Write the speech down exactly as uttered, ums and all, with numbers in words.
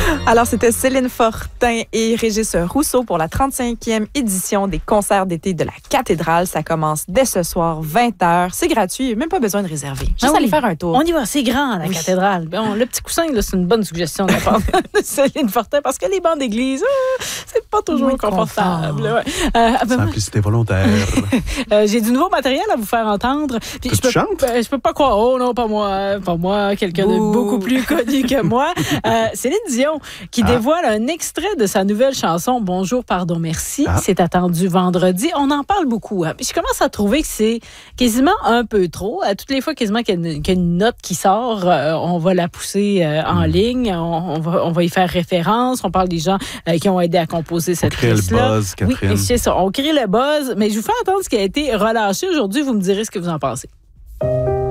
Alors, c'était Céline Fortin et Régis Rousseau pour la trente-cinquième édition des concerts d'été de la Cathédrale. Ça commence dès ce soir, vingt heures. C'est gratuit, même pas besoin de réserver. Juste Ah oui. aller faire un tour. On y va, c'est grand, la Oui. cathédrale. Bon, le petit coussin, là, c'est une bonne suggestion de la part de Céline Fortin, parce que les bancs d'église, euh, c'est pas toujours Moins confortable. confort. Ouais. Euh, ah, ben, Simplicité volontaire. euh, j'ai du nouveau matériel à vous faire entendre. Puis Que je tu peux, chantes? euh, je peux pas croire. Oh non, pas moi. Pas moi, quelqu'un de Bouh. beaucoup plus connu que moi. Euh, Céline Dion, qui Ah. dévoile un extrait de sa nouvelle chanson Bonjour, pardon, merci. Ah. C'est attendu vendredi. On en parle beaucoup. Hein. Puis je commence à trouver que c'est quasiment un peu trop. À toutes les fois, quasiment qu'il y a une, qu'il y a une note qui sort, euh, on va la pousser euh, en Mm. ligne. On, on, va, on va y faire référence. On parle des gens euh, qui ont aidé à composer cette Créer le pièce-là. buzz, Catherine. Oui, c'est ça. On crée le buzz. Mais je vous fais entendre ce qui a été relâché aujourd'hui. Vous me direz ce que vous en pensez.